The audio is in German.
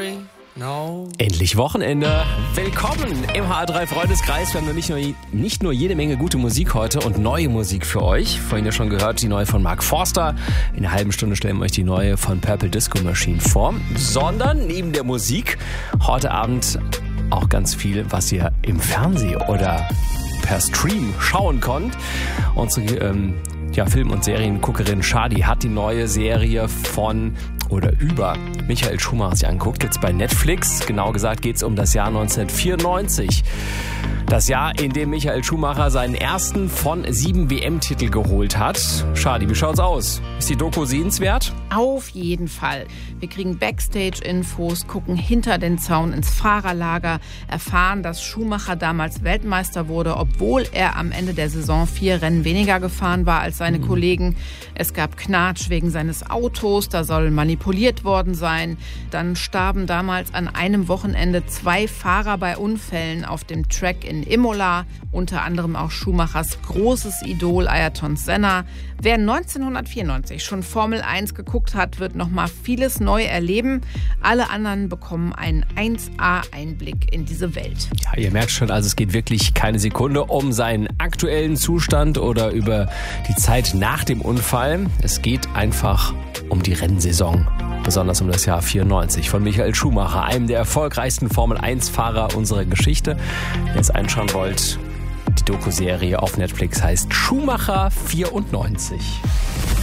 sorry. No. Endlich Wochenende. Willkommen im HR3 Freundeskreis. Wir haben nicht nur jede Menge gute Musik heute und neue Musik für euch. Vorhin ja schon gehört, die neue von Mark Forster. In einer halben Stunde stellen wir euch die neue von Purple Disco Machine vor. Sondern neben der Musik heute Abend auch ganz viel, was ihr im Fernsehen oder per Stream schauen konnt. Unsere Film- und Serienguckerin Shadi hat die neue Serie von oder über Michael Schumacher sich angeguckt. Jetzt bei Netflix. Genau gesagt geht es um das Jahr 1994. Das Jahr, in dem Michael Schumacher seinen ersten von 7 WM-Titel geholt hat. Shadi, wie schaut's aus? Ist die Doku sehenswert? Auf jeden Fall. Wir kriegen Backstage-Infos, gucken hinter den Zaun ins Fahrerlager, erfahren, dass Schumacher damals Weltmeister wurde, obwohl er am Ende der Saison 4 Rennen weniger gefahren war als seine Kollegen. Es gab Knatsch wegen seines Autos, da soll manipuliert worden sein. Dann starben damals an einem Wochenende 2 Fahrer bei Unfällen auf dem Track in Imola, unter anderem auch Schumachers großes Idol Ayrton Senna. Wer 1994 schon Formel 1 geguckt hat, wird noch mal vieles neu erleben. Alle anderen bekommen einen 1A-Einblick in diese Welt. Ja, ihr merkt schon, also es geht wirklich keine Sekunde um seinen aktuellen Zustand oder über die Zeit nach dem Unfall. Es geht einfach um die Rennsaison. Besonders um das Jahr 94 von Michael Schumacher, einem der erfolgreichsten Formel-1-Fahrer unserer Geschichte. Wenn ihr es einschauen wollt, die Doku-Serie auf Netflix heißt Schumacher 94.